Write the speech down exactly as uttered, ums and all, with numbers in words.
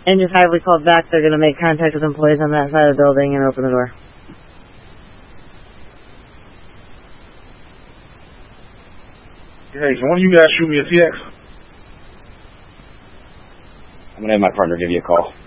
And just have we called back, they're going to make contact with employees on that side of the building and open the door. Hey, can one of you guys shoot me a T X? I'm going to have my partner give you a call.